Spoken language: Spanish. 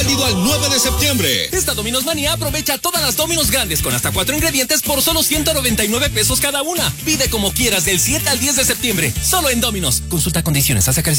válido al 9 de septiembre. Esta Domino's Manía aprovecha todas las Domino's grandes con hasta 4 ingredientes por solo 199 pesos cada una. Pide como quieras del 7 al 10 de septiembre. Solo en Domino's. Consulta condiciones. Hace